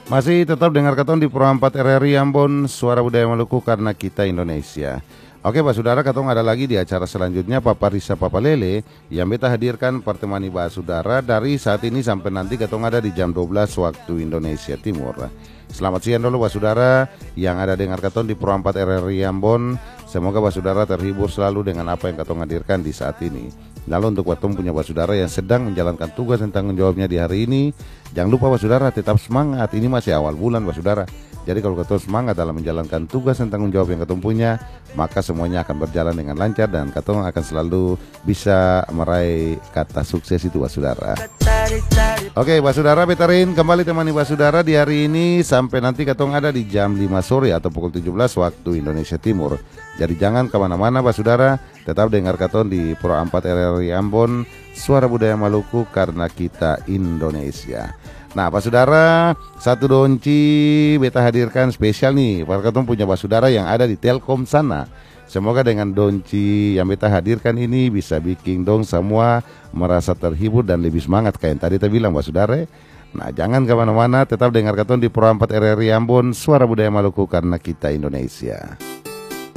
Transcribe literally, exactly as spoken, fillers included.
Masih tetap dengar katong di Pro empat R R I Ambon, Suara Budaya Maluku karena kita Indonesia. Oke Pak Saudara, katong ada lagi di acara selanjutnya Papa Risa Papa Lele yang beta hadirkan pertemani Pak Saudara dari saat ini sampai nanti katong ada di jam dua belas waktu Indonesia Timur. Selamat siang dulu Pak Saudara yang ada dengar katong di Pro empat R R I Ambon. Semoga Pak Saudara terhibur selalu dengan apa yang katong hadirkan di saat ini. Lalu untuk katong punya Pak Saudara yang sedang menjalankan tugas dan tanggung jawabnya di hari ini, jangan lupa Pak Saudara tetap semangat. Ini masih awal bulan Pak Saudara. Jadi kalau katong semangat dalam menjalankan tugas dan tanggung jawab yang katong punya, maka semuanya akan berjalan dengan lancar dan katong akan selalu bisa meraih kata sukses itu Pak Saudara. Oke Pak Saudara, betarin kembali temani Pak Saudara di hari ini sampai nanti katong ada di jam lima sore atau pukul tujuh belas waktu Indonesia Timur. Jadi jangan kemana-mana Pak Saudara, tetap dengar katong di Pro empat R R I Ambon, Suara Budaya Maluku karena kita Indonesia. Nah Pak Saudara, satu donci beta hadirkan spesial nih para katong punya Pak Saudara yang ada di Telkom sana. Semoga dengan donci yang beta hadirkan ini bisa bikin dong semua merasa terhibur dan lebih semangat kayak yang tadi kita bilang Pak Saudara. Nah jangan kemana-mana, tetap dengar katong di Pro empat R R I Ambon, Suara Budaya Maluku karena kita Indonesia.